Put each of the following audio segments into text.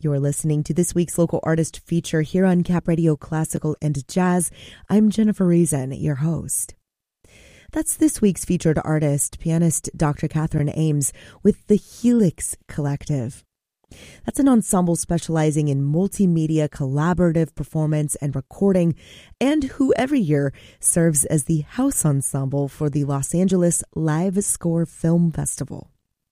You're listening to this week's local artist feature here on Cap Radio Classical and Jazz. I'm Jennifer Reason, your host. That's this week's featured artist, pianist Dr. Catherine Ames with the Helix Collective. That's an ensemble specializing in multimedia collaborative performance and recording, and who every year serves as the house ensemble for the Los Angeles Live Score Film Festival.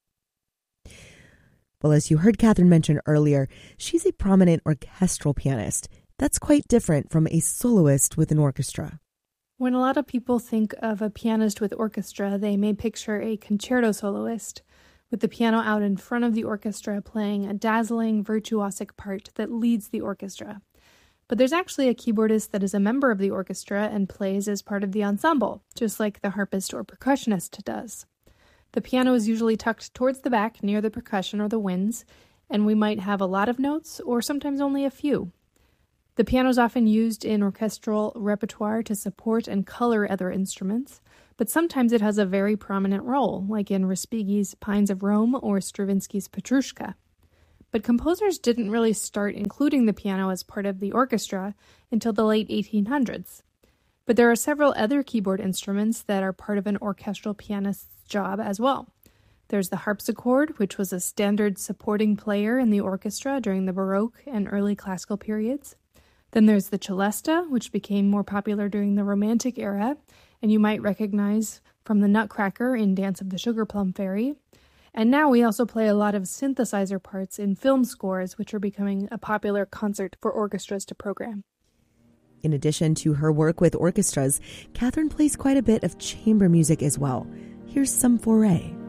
Well, as you heard Catherine mention earlier, she's a prominent orchestral pianist. That's quite different from a soloist with an orchestra. When a lot of people think of a pianist with orchestra, they may picture a concerto soloist, with the piano out in front of the orchestra playing a dazzling, virtuosic part that leads the orchestra. But there's actually a keyboardist that is a member of the orchestra and plays as part of the ensemble, just like the harpist or percussionist does. The piano is usually tucked towards the back near the percussion or the winds, and we might have a lot of notes or sometimes only a few. The piano is often used in orchestral repertoire to support and color other instruments, but sometimes it has a very prominent role, like in Respighi's Pines of Rome or Stravinsky's Petrushka. But composers didn't really start including the piano as part of the orchestra until the late 1800s. But there are several other keyboard instruments that are part of an orchestral pianist's job as well. There's the harpsichord, which was a standard supporting player in the orchestra during the Baroque and early classical periods. Then there's the celesta, which became more popular during the Romantic era, and you might recognize from the Nutcracker in Dance of the Sugar Plum Fairy. And now we also play a lot of synthesizer parts in film scores, which are becoming a popular concert for orchestras to program. In addition to her work with orchestras, Catherine plays quite a bit of chamber music as well. Here's some foray.